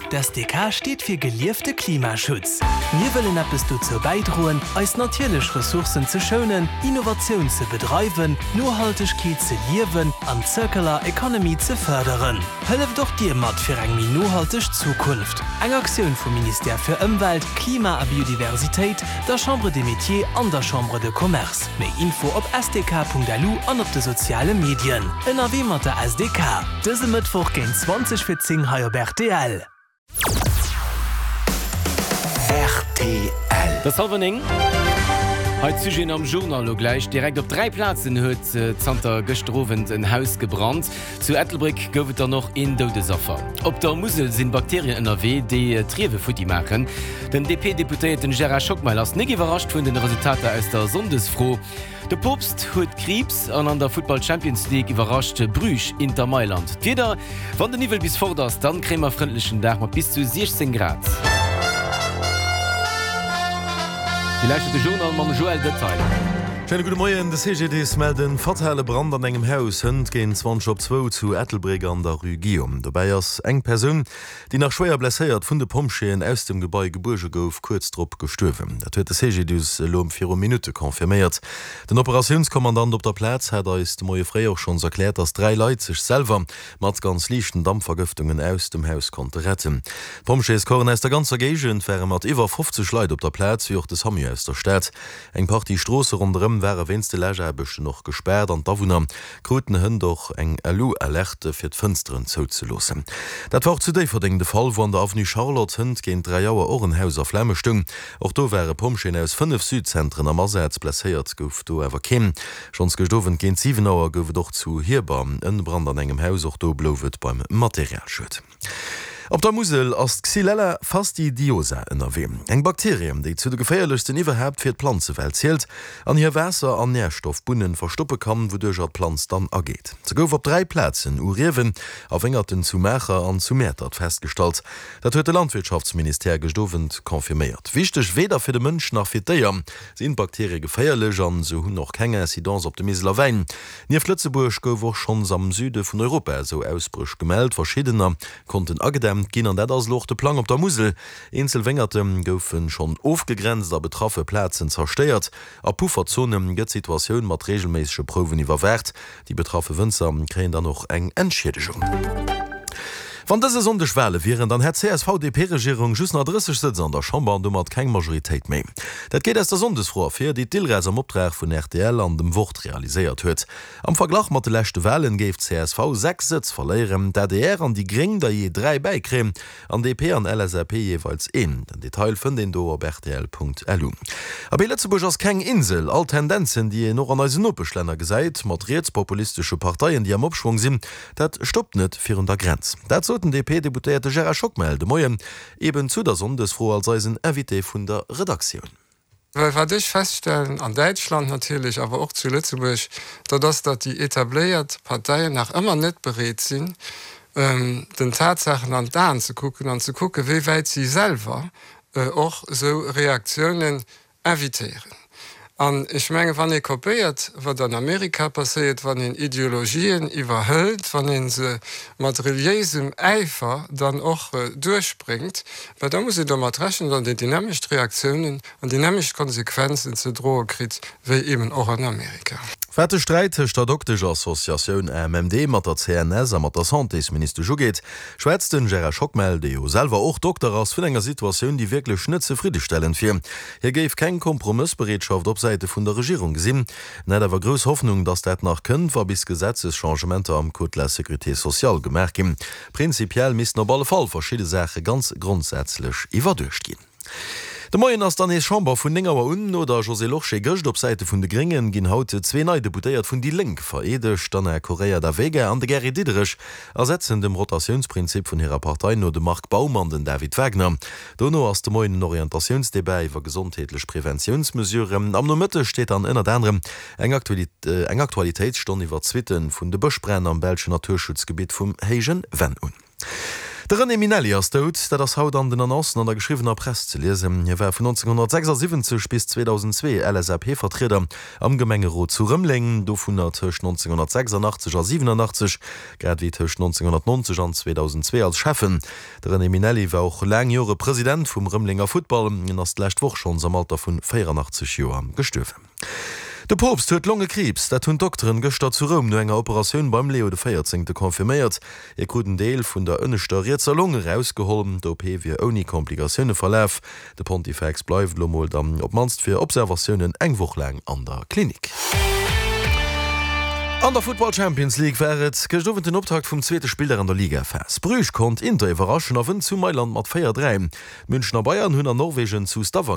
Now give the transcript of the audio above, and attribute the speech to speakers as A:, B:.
A: Das DK steht für geliefte Klimaschutz. Wir wollen etwas dazu beitragen, als natürliche Ressourcen zu schonen, Innovation zu betreiben, Nachhaltigkeit zu leben und Circular Economy zu fördern. Hilf doch dir mit für eine nachhaltige Zukunft. Eine Aktion vom Ministère für Umwelt, Klima und Biodiversität, der Chambre des Métiers und der Chambre de Commerce. Mehr Info auf sdk.lu und auf den sozialen Medien. NRW mit der SDK. Diesen Mittwoch gehen 2014 auf RTL.
B: RTL.
C: Das Halvening. Heute zu gehen am Journal gleich direkt auf 3 Plätzen hat Zanta Gestroven ein Haus gebrannt. Zu Ettelbrück gibt es noch in Todesopfer. Ob der Musel sind Bakterien in NRW, die Triebefutti machen. Den DP-Deputierten Gerard Schockmel ist nicht überrascht von den Resultaten aus der Sondesfroh. Der Popst hat Krebs und an der Football Champions League überrascht Brüch Inter Mailand. Wieder, wenn der Niveau bis vorderst, dann kriegen wir freundlichen Tag mit bis zu 16 Grad. Die leichte Journal mit Joel Detail.
D: Schönen guten Morgen, des CGDs melden fatale Brand an engem Haus hund gehen 20 zu Ettelbrück an der Rue Guillaume. Dabei ist eng Person, die nach schwer blessiert von der Pumpscheen aus dem Gebäude Geburge gouf kurz drop gestorben. Das hat der CGDs um 4 Minuten konfirmiert. Den Operationskommandant auf der Platz hat ist Moje Frey auch schon erklärt, dass 3 Leute sich selber mit ganz leichten Dampfvergiftungen aus dem Haus konnten retten. Pumpschees Korn aus der ganzen Gegend wären mit über 50 Leute auf der Platz wie auch das Hami aus der Stadt. Eng Party Straße rundherum wäre wennste Lägerbüsche noch gesperrt an Davunner Kruten hun doch eng Alerte fir d'Fënsteren zouzulassen. Dat war zu déi verdingende Fall, wo an der Avenue Charlotte hund géint 3 Jauer Ohrenhauser Flämme stung. Auch do wäre Pumpschen aus 5 Südzentren am Masseits blessiert gouf do ewer kim. Schons gestowen géint 7 Auer goufe doch zu hierbar en Brand an engem Haus och do blowet beim Materialschut. Op der Musel ass Xylella fastidiosa NRW. Eng Bakterien, die zu de geféierlichsten iwwerhäbt fir d Planzewelt zielt, an hier Wässer an Nährstoffbunnen verstoppe kann, wodurch at Planz dann ageht. Ze gouf op 3 Plätzen Uriewen awengerten zu Mächer an zu Mätert feststalt. Dat huet de Landwirtschaftsminister gestovent konfirmiert. Wichtech weder fir de Mënsch nach fir Déier sinn Bakterie geféierlech an so hunn noch kenge Inzidenz op de Miseler Wein. Nier Flötzeburg gouf schon am Süde vun Europa so Ausbruch gemeldt, verschiedener konnten agedämmt ginn an dat as lochte Plan op der Musel. Inselwengertem goufen schon ofgegrenzt a betraffe Plätzen zersteiert. A Pufferzonen gëtt Situationun mat regelméissche Prowen iwwerwert. Die betraffe Wënzer kréen dann noch eng Entschädigung. Van dese Sondeschwelle wären dann het CSVDP-Regierung just nach 30 Sitze an der Chamber an dummert keng Majoritéit méi. Dat geht as der Sondesfroh fir die Dillreis am Optrag vun RTL an dem Wort realiséiert huet. Am Verglach mat de lächte Wellen géif CSV 6 Sitz verléieren, der DR an die Gring der je 3 beikreem, an DP an LSRP jeweils 1. Den Detail vun den do op RTL.lu. Aber Lettzeburg ass keng Insel, all Tendenzen, die noch an Eisenoppeschlenner gesäit, mat reetspopulistische Parteien, die am Opschwung sinn, dat stoppt net fir der Grenz. Den DP-Deputierte Gerard Schockmel de Moien eben zu der Sondesfroh als eisen Invité vun der Redaktion.
E: Was ich feststellen an Deutschland natürlich, aber auch zu Lützeburg, dass die etabliert Parteien nach immer nicht bereit sind, den Tatsachen an da zu gucken, wie weit sie selber auch so Reaktionen evitieren. Und ich meine, wenn ihr kopiert, was in Amerika passiert, wenn ihr Ideologien überhält, wenn ihr sie mit religiösem Eifer dann auch durchbringt, weil da muss ihr doch mal rechnen, dann die dynamischen Reaktionen und dynamische Konsequenzen zu drohen kriegt, wie eben auch in Amerika.
D: Fette Streit hech der Doktische Assoziatioun MMD mat der CNS a mat der Santéesminister Jogeet, schwätzten Gerard Schockmel, de jo selwer och Doktor ass vun enger Situationun, die wirklich schëtze zufriedenstellen fir. Hier géif keng Kompromissberedschaft op Seite vun der Regierung gesinn. Net awer grös Hoffnung, dats dat nach kënnt war bis Gesetzeschangementer am Code la Sécurité Sociale gemerk gin. Prinzipiell mis op alle Fall verschiedene Sache ganz grundsätzlich iwwer durchgin. De Moien ass dann Chamber vun Ningewer un oder José Loche gëcht op Seite vun de Gringen ginn haute 2 neii Deputéiert vun die Link veredech dann Korea der Wege an de Gerry Diderich ersetzen dem Rotationsprinzip vun ihrer Partei no de Mark Baumann den David Wagner. Donno ass de Moien Orientationsdebei iwwer gesundheetlech Präventionsmesuren am no Mëtte steet an ënner anderem eng Aktualitätsstonn iwwer Zwitten vun de Bëchbrenn am Belschen Naturschutzgebiet vum Heigen Wen un. Der René Minelli ist tot, der das Haut an den Annoncen an der geschriebener Presse zu lesen. Er war von 1976 bis 2002 LSAP-Vertreter am Gemengerot zu Römlingen, davon zwischen 1986 und 87, gerade wie zwischen 1990 und 2002 als Chefin. Der René Minelli war auch lange Jahre Präsident vom Römlinger Football und ist letzte Woche schon im Alter von 84 Jahren gestorben. Der Papst huet lange Krebs, dat hunn Doktoren gestern zu Rom no enger Operationun beim Leo XIV. Konfirmiert. E guten Deel vun der ënneterierter Lunge rausgeholm, d'OP wie oni Komplikationune verläf. De Pontifex bleif lomol dann op manst fir Observationioen engwoch lang an der Klinik. An der Football Champions League wäret gestoffen den Optrag vum zweite Spieler an der Liga fest. Brüch kont Inter überraschen awen zu Mailand mat 4-3. Münchner Bayern hunn an Norwegen zu Stavanger